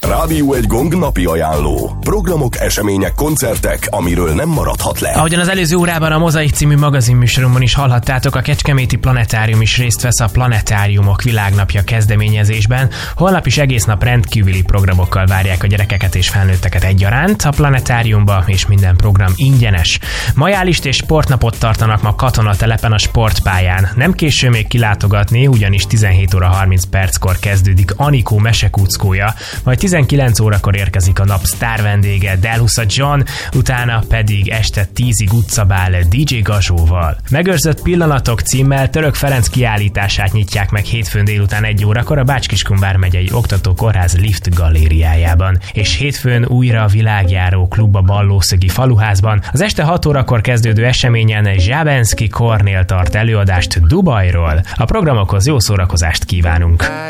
Rádió Egy Gong napi ajánló. Programok, események, koncertek, amiről nem maradhat le. Ahogyan az előző órában a Mozaik című magazinműsorunkban is hallhattátok, a Kecskeméti Planetárium is részt vesz a Planetáriumok Világnapja kezdeményezésben. Holnap is egész nap rendkívüli programokkal várják a gyerekeket és felnőtteket egyaránt a Planetáriumba, és minden program ingyenes. Majálist és sportnapot tartanak ma Katonatelepen a sportpályán. Nem késő még kilátogatni, ugyanis 17 óra 30 perckor kezdődik Anikó mesekuckója, majd 19 órakor érkezik a nap sztár vendége Delhusa John, utána pedig este 10-ig utcabál DJ Gazsóval. Megőrzött pillanatok címmel Török Ferenc kiállítását nyitják meg hétfőn délután 1 órakor a Bács-Kiskun vármegyei Oktatókórház Lift galériájában. És hétfőn újra a világjáró klub a Ballószögi faluházban. Az este 6 órakor kezdődő eseményen Zsábenszky Kornél tart előadást Dubajról. A programokhoz jó szórakozást kívánunk!